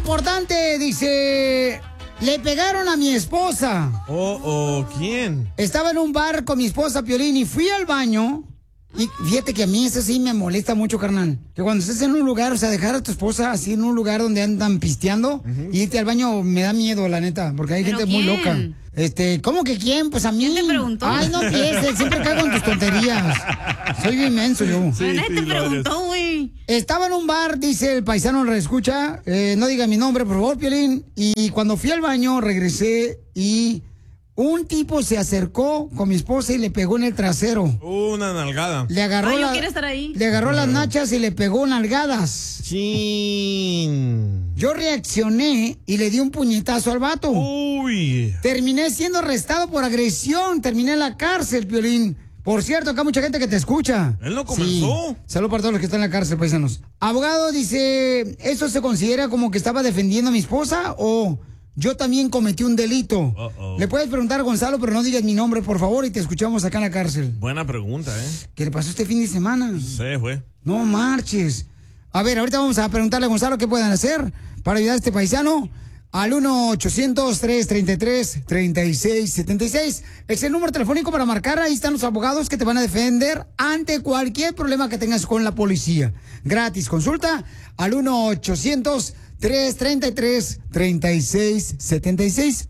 importante, dice... Le pegaron a mi esposa. ¿Quién? Estaba en un bar con mi esposa, Piolín, y fui al baño. Y fíjate que a mí eso sí me molesta mucho, carnal. Que cuando estés en un lugar, o sea, dejar a tu esposa así en un lugar donde andan pisteando y irte al baño me da miedo, la neta, porque hay gente muy loca. ¿Cómo que quién? Pues a mí. ¿Quién te preguntó? Ay, no empieces, siempre caigo en tus tonterías. Soy inmenso yo. Sí, nadie te preguntó, güey. Estaba en un bar, dice el paisano, reescucha, no diga mi nombre, por favor, Piolín. Y cuando fui al baño, regresé y un tipo se acercó con mi esposa y le pegó en el trasero. Una nalgada. Le agarró, yo quiero estar ahí. Le agarró las nachas y le pegó nalgadas. Chin. Yo reaccioné y le di un puñetazo al vato. Uy. Terminé siendo arrestado por agresión. Terminé en la cárcel, Piolín. Por cierto, acá hay mucha gente que te escucha. Él no comenzó. Sí. Saludos para todos los que están en la cárcel, paisanos. Abogado dice, ¿eso se considera como que estaba defendiendo a mi esposa o yo también cometí un delito? Le puedes preguntar a Gonzalo, pero no digas mi nombre, por favor, y te escuchamos acá en la cárcel. Buena pregunta, ¿eh? ¿Qué le pasó este fin de semana? Se fue. No marches. A ver, ahorita vamos a preguntarle a Gonzalo qué pueden hacer para ayudar a este paisano. Al 1-800-333-3676. Es el número telefónico para marcar. Ahí están los abogados que te van a defender ante cualquier problema que tengas con la policía. Gratis. Consulta al 1-800-333-3676.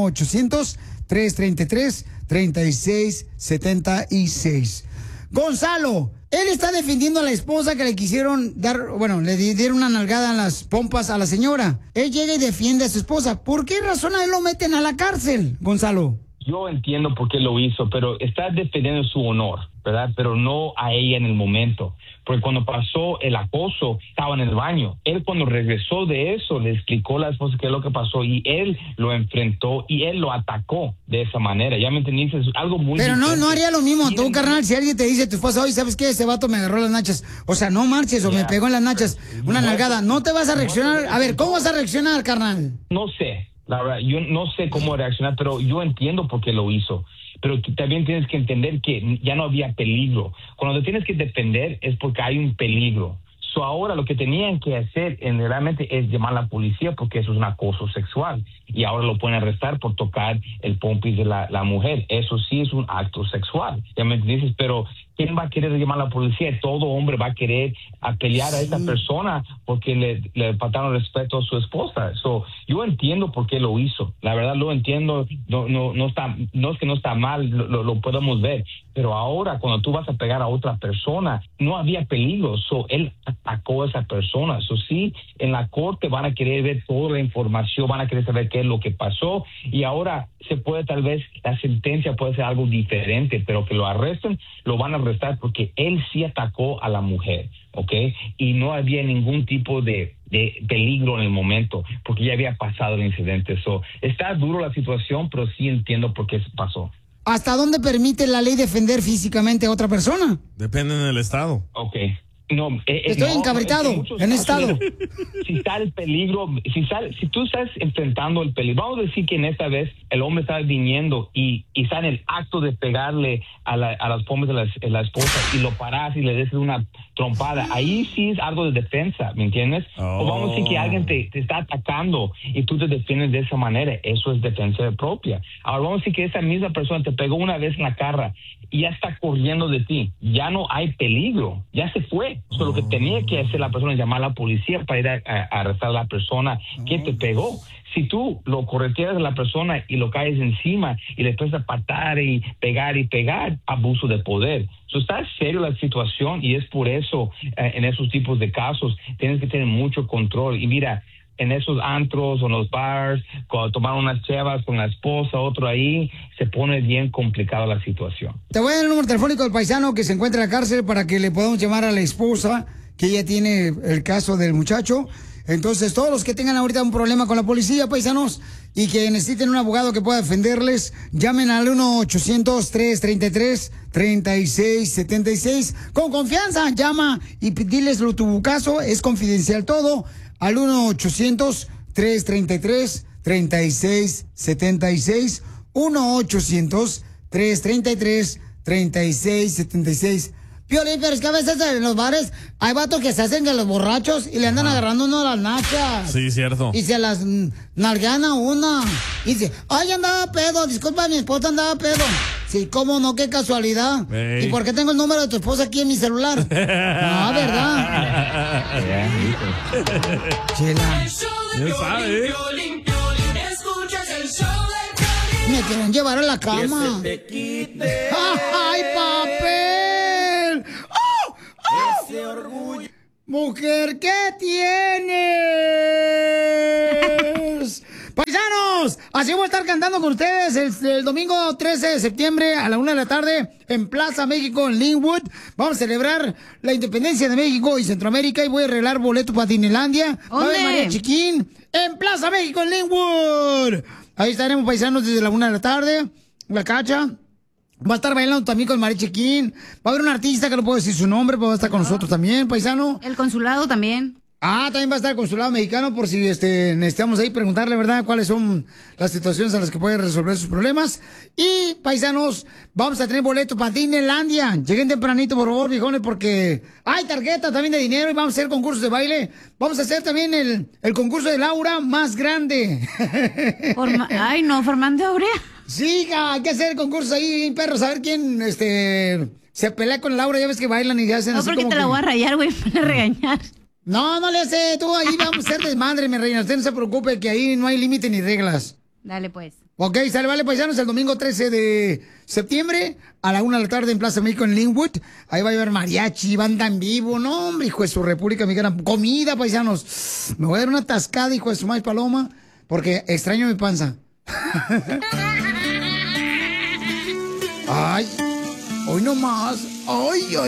1-800-333-3676. Gonzalo, él está defendiendo a la esposa que le quisieron dar, bueno, le dieron una nalgada en las pompas a la señora. Él llega y defiende a su esposa. ¿Por qué razón a él lo meten a la cárcel, Gonzalo? Yo entiendo por qué lo hizo, pero está defendiendo su honor, ¿verdad? Pero no a ella en el momento. Porque cuando pasó el acoso, estaba en el baño. Él cuando regresó de eso, le explicó a la esposa qué es lo que pasó y él lo enfrentó y él lo atacó de esa manera. ¿Ya me entendiste? Es algo muy Pero diferente. no haría lo mismo tú, carnal, si alguien te dice a tu esposa, oye, ¿sabes qué? Ese vato me agarró las nachas. O sea, no marches o me pegó en las nachas una nalgada. ¿No te vas a reaccionar? A ver, ¿cómo vas a reaccionar, carnal? No sé, la verdad, yo no sé cómo reaccionar, pero yo entiendo por qué lo hizo. Pero tú también tienes que entender que ya no había peligro. Cuando te tienes que defender es porque hay un peligro. Ahora lo que tenían que hacer realmente es llamar a la policía porque eso es un acoso sexual. Y ahora lo pueden arrestar por tocar el pompis de la mujer. Eso sí es un acto sexual. Ya me dices, pero ¿quién va a querer llamar a la policía? Todo hombre va a querer pelear a esa persona porque le faltaron respeto a su esposa. Yo entiendo por qué lo hizo. La verdad lo entiendo. No es que no está mal, lo podemos ver. Pero ahora cuando tú vas a pegar a otra persona, no había peligro. Él atacó a esa persona. Sí, en la corte van a querer ver toda la información, van a querer saber qué es lo que pasó. Y ahora se puede, tal vez, la sentencia puede ser algo diferente, pero que lo arresten, lo van a arrestar porque él sí atacó a la mujer, ¿ok? Y no había ningún tipo de peligro en el momento, porque ya había pasado el incidente. Está duro la situación, pero sí entiendo por qué pasó. ¿Hasta dónde permite la ley defender físicamente a otra persona? Depende del estado. Ok. No, estoy encabritado en estado. Si está el peligro, si tú estás enfrentando el peligro, vamos a decir que en esta vez el hombre está viniendo y está en el acto de pegarle a las pompas de la esposa y lo paras y le des una trompada, ahí sí es algo de defensa, ¿me entiendes? O vamos a decir que alguien te está atacando y tú te defiendes de esa manera, eso es defensa propia. Ahora vamos a decir que esa misma persona te pegó una vez en la cara y ya está corriendo de ti, ya no hay peligro, ya se fue. Lo que tenía que hacer la persona es llamar a la policía para ir a arrestar a la persona que te pegó. Si tú lo correteas a la persona y lo caes encima y le empiezas a patar y pegar, abuso de poder. Está serio la situación y es por eso en esos tipos de casos tienes que tener mucho control. Y mira, en esos antros o en los bars, cuando toman unas chevas con la esposa, otro ahí, se pone bien complicada la situación. Te voy a dar el número telefónico del paisano que se encuentra en la cárcel para que le podamos llamar a la esposa, que ella tiene el caso del muchacho. Entonces, todos los que tengan ahorita un problema con la policía, paisanos, y que necesiten un abogado que pueda defenderles, llamen al 1-800-333-3676. Con confianza, llama y diles tu caso, es confidencial todo, al 1-800-333-3676. 1-800-333-3676. Piolín, pero es que a veces en los bares hay vatos que se hacen de los borrachos y le andan agarrando uno las nachas. Sí, cierto. Y se las nalguean a una. Y dice, ay, andaba pedo, disculpa, mi esposa andaba pedo. Sí, cómo no, qué casualidad. Ey. ¿Y por qué tengo el número de tu esposa aquí en mi celular? No, ¿verdad? Chela. ¿Quién sabe? Me quieren llevar a la cama. ¡Ay, papel! ¡Oh! ¡Oh! Ese orgullo. Mujer, ¿qué tienes? Paisanos, así voy a estar cantando con ustedes el domingo 13 de septiembre a la 1 de la tarde en Plaza México en Linwood. Vamos a celebrar la independencia de México y Centroamérica y voy a arreglar boleto para Disneylandia. Va a haber María Chiquín en Plaza México en Linwood. Ahí estaremos, paisanos, desde la 1 de la tarde. La Cacha va a estar bailando también con María Chiquín. Va a haber un artista que no puedo decir su nombre, pero va a estar con nosotros también, paisano. El consulado también. Ah, también va a estar el consulado mexicano por si necesitamos ahí preguntarle, ¿verdad?, cuáles son las situaciones a las que puede resolver sus problemas. Y, paisanos, vamos a tener boletos para Disneylandia. Lleguen tempranito, por favor, viejones, porque hay tarjeta también de dinero y vamos a hacer concursos de baile. Vamos a hacer también el concurso de Laura más grande. Ay, no, Fernando Aurea. Sí, hay que hacer concursos ahí, perros, a ver quién se pelea con Laura. Ya ves que bailan y hacen no, así porque como te la voy a rayar, güey, para regañar. No, no le hace, tú ahí vamos a hacer desmadre, mi reina. Usted no se preocupe que ahí no hay límite ni reglas. Dale, pues. Ok, sale, vale, paisanos, el domingo 13 de septiembre a la 1 de la tarde en Plaza México en Linwood. Ahí va a haber mariachi, banda en vivo. No, hombre, hijo de su República Mexicana. Comida, paisanos. Me voy a dar una tascada, hijo de su maíz paloma, porque extraño mi panza. Ay, hoy no más. Ay, ay.